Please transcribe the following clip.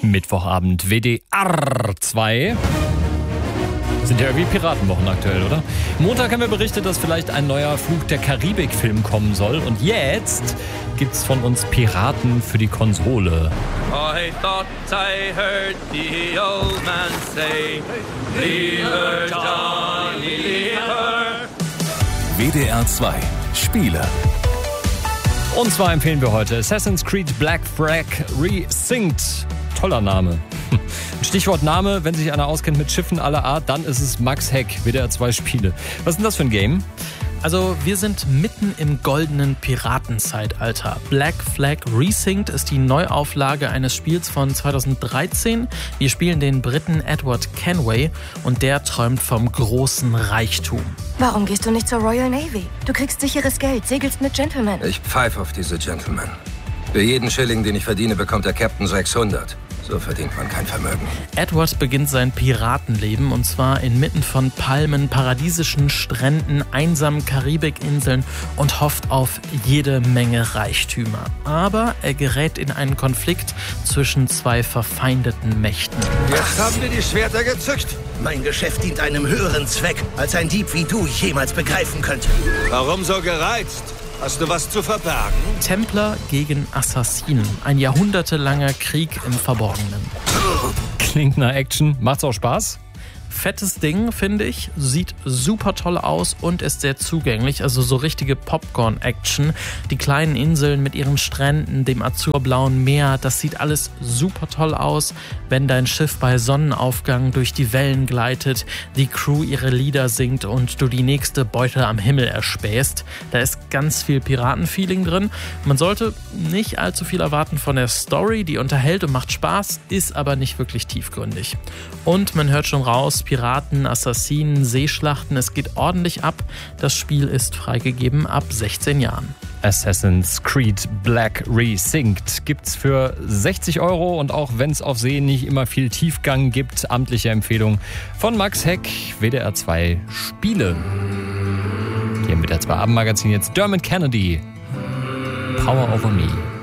Mittwochabend WDR 2. Sind ja irgendwie Piratenwochen aktuell, oder? Montag haben wir berichtet, dass vielleicht ein neuer Fluch der Karibik-Film kommen soll. Und jetzt gibt's von uns Piraten für die Konsole. I thought I heard the old man say, Lieber Johnny, lieber. WDR 2 Spiele. Und zwar empfehlen wir heute Assassin's Creed Black Flag Resynced. Toller Name. Stichwort Name, wenn sich einer auskennt mit Schiffen aller Art, dann ist es Max Heck, WDR 2 Spiele. Was ist denn das für ein Game? Also wir sind mitten im goldenen Piratenzeitalter. Black Flag Resynced ist die Neuauflage eines Spiels von 2013. Wir spielen den Briten Edward Kenway und der träumt vom großen Reichtum. Warum gehst du nicht zur Royal Navy? Du kriegst sicheres Geld, segelst mit Gentlemen. Ich pfeife auf diese Gentlemen. Für jeden Schilling, den ich verdiene, bekommt der Captain 600. So verdient man kein Vermögen. Edward beginnt sein Piratenleben und zwar inmitten von Palmen, paradiesischen Stränden, einsamen Karibikinseln und hofft auf jede Menge Reichtümer. Aber er gerät in einen Konflikt zwischen zwei verfeindeten Mächten. Jetzt haben wir die Schwerter gezückt. Mein Geschäft dient einem höheren Zweck, als ein Dieb wie du jemals begreifen könnte. Warum so gereizt? Hast du was zu verbergen? Templer gegen Assassinen. Ein jahrhundertelanger Krieg im Verborgenen. Klingt nach Action. Macht's auch Spaß? Fettes Ding, finde ich. Sieht super toll aus und ist sehr zugänglich. Also so richtige Popcorn-Action. Die kleinen Inseln mit ihren Stränden, dem azurblauen Meer, das sieht alles super toll aus. Wenn dein Schiff bei Sonnenaufgang durch die Wellen gleitet, die Crew ihre Lieder singt und du die nächste Beute am Himmel erspähst. Da ist ganz viel Piratenfeeling drin. Man sollte nicht allzu viel erwarten von der Story. Die unterhält und macht Spaß, ist aber nicht wirklich tiefgründig. Und man hört schon raus, Piraten, Assassinen, Seeschlachten, es geht ordentlich ab. Das Spiel ist freigegeben ab 16 Jahren. Assassin's Creed Black Resynced gibt's für 60 € und auch wenn es auf See nicht immer viel Tiefgang gibt, amtliche Empfehlung von Max Heck, WDR 2 Spiele. Hier im WDR 2 Abendmagazin jetzt Dermot Kennedy, Power Over Me.